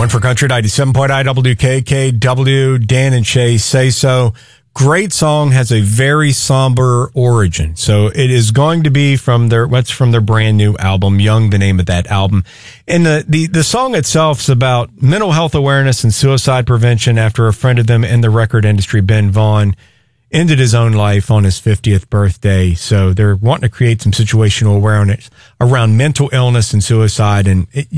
One for Country 97.1 WKKW. Dan and Shay Say So. Great song, has a very somber origin. So it is going to be from their brand new album, Young, the name of that album. And the song itself is about mental health awareness and suicide prevention after a friend of them in the record industry, Ben Vaughn, ended his own life on his 50th birthday. So they're wanting to create some situational awareness around mental illness and suicide. And